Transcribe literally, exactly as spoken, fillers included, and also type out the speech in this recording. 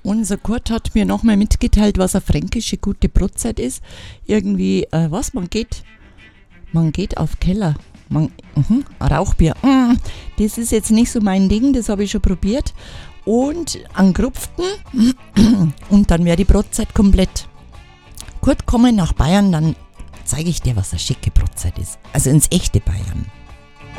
Unser Kurt hat mir nochmal mitgeteilt, was eine fränkische gute Brotzeit ist. Irgendwie, äh, was, man geht, man geht auf Keller. Man, mh, Rauchbier, mh, das ist jetzt nicht so mein Ding, das habe ich schon probiert. Und angerupften und dann wäre die Brotzeit komplett. Kurt, komm mal nach Bayern, dann zeige ich dir, was eine schicke Brotzeit ist. Also ins echte Bayern.